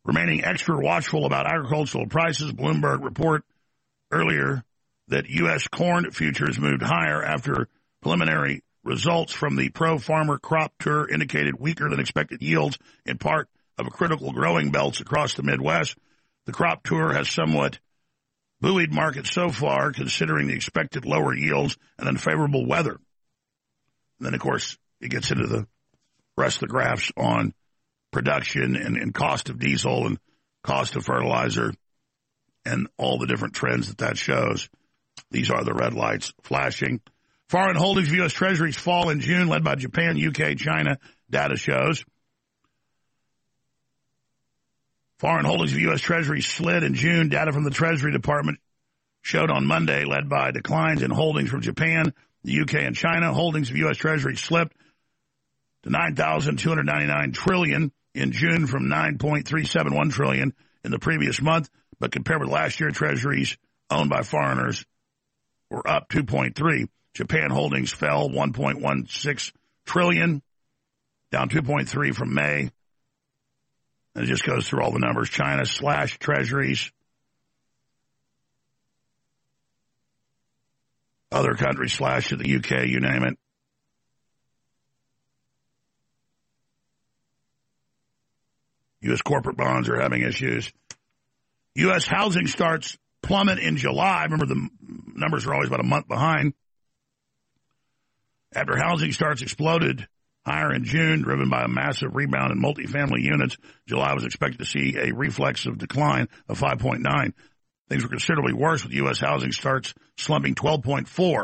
Remaining extra watchful about agricultural prices, Bloomberg report earlier that U.S. corn futures moved higher after preliminary results from the pro-farmer crop tour indicated weaker than expected yields in part of a critical growing belts across the Midwest. The crop tour has somewhat buoyed markets so far, considering the expected lower yields and unfavorable weather. And then, of course, it gets into the rest of the graphs on production and cost of diesel and cost of fertilizer and all the different trends that shows. These are the red lights flashing. Foreign holdings of U.S. Treasuries fall in June, led by Japan, UK, China, data shows. Foreign holdings of U.S. Treasuries slid in June. Data from the Treasury Department showed on Monday, led by declines in holdings from Japan, the UK, and China. Holdings of U.S. Treasuries slipped to $9,299 trillion in June from $9.371 trillion in the previous month. But compared with last year, Treasuries owned by foreigners were up 2.3. Japan holdings fell 1.16 trillion, down 2.3 from May. And it just goes through all the numbers. China slashed Treasuries. Other countries slashed it, the UK, you name it. U.S. corporate bonds are having issues. U.S. housing starts plummet in July. Remember, the numbers are always about a month behind. After housing starts exploded higher in June, driven by a massive rebound in multifamily units, July was expected to see a reflexive decline of 5.9. Things were considerably worse, with U.S. housing starts slumping 12.4.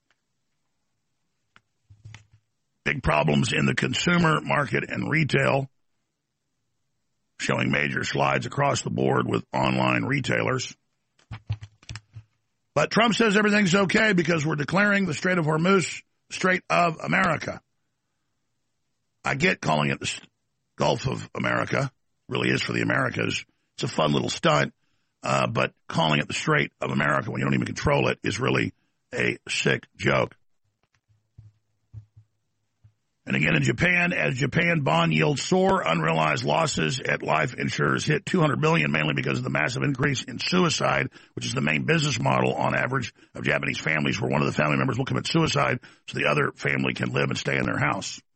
Big problems in the consumer market and retail, showing major slides across the board with online retailers. But Trump says everything's okay because we're declaring the Strait of Hormuz Strait of America. I get calling it the Gulf of America. Really is for the Americas. It's a fun little stunt. But calling it the Strait of America when you don't even control it is really a sick joke. And again, in Japan, as Japan bond yields soar, unrealized losses at life insurers hit $200 billion, mainly because of the massive increase in suicide, which is the main business model on average of Japanese families, where one of the family members will commit suicide so the other family can live and stay in their house.